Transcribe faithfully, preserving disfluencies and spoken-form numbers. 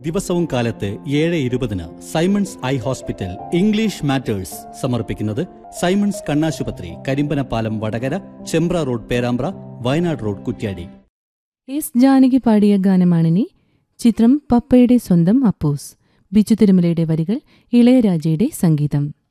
ദിവസവും കാലത്ത് ഏഴ് ഇരുപതിന് Symons eye hospital English matters സമർപ്പിക്കുന്നത് സൈമൺസ് കണ്ണാശുപത്രി, Karimbanapalam Vadakara, Chembra road Perambra, Wayanad road Kuttiadi. S Janaki പാടിയ ഗാനമാണിനി. ചിത്രം പപ്പയുടെ സ്വന്തം അപ്പൂസ്. ബിജു തിരുമലയുടെ വരികൾ, ഇളയരാജയുടെ സംഗീതം.